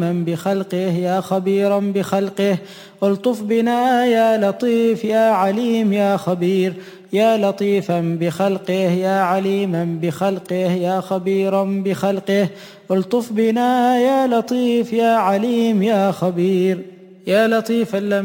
بخلقه يا خبيرا بخلقه. الطف بنا يا لطيف يا عليم يا خبير، يا لطيفا بخلقه يا عليما بخلقه يا خبيرا بخلقه. الطف بنا يا لطيف يا عليم يا خبير، يا لطيفا لم